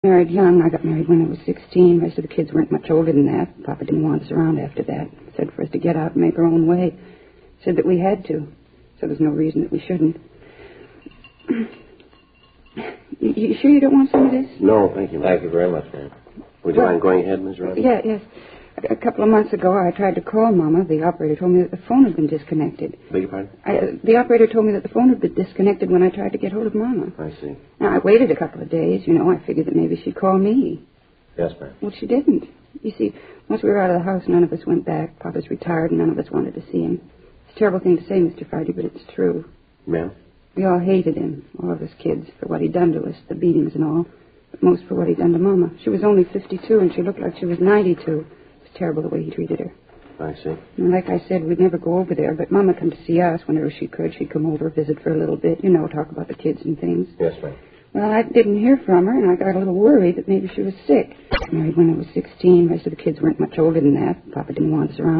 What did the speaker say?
Married young. I got married when I was 16. The rest of the kids weren't much older than that. Papa didn't want us around after that. Said for us to get out and make our own way. Said that we had to. So there's no reason that we shouldn't. You sure you don't want some of this? No, thank you, ma'am. Thank you very much, ma'am. Would you mind going ahead, Ms. Rodney? Yes. A couple of months ago, I tried to call Mama. The operator told me that the phone had been disconnected. Beg your pardon? The operator told me that the phone had been disconnected when I tried to get hold of Mama. I see. Now, I waited a couple of days. I figured that maybe she'd call me. Yes, ma'am. Well, she didn't. You see, once we were out of the house, none of us went back. Papa's retired, and none of us wanted to see him. It's a terrible thing to say, Mr. Friday, but it's true. Ma'am? We all hated him, all of us kids, for what he'd done to us, the beatings and all. But most for what he'd done to Mama. She was only 52, and she looked like she was 92. It was terrible the way he treated her. I see. And like I said, we'd never go over there, but Mama come to see us whenever she could. She'd come over, visit for a little bit, talk about the kids and things. Yes, ma'am. Well, I didn't hear from her, and I got a little worried that maybe she was sick. Married when I was 16. The rest of the kids weren't much older than that. Papa didn't want us around.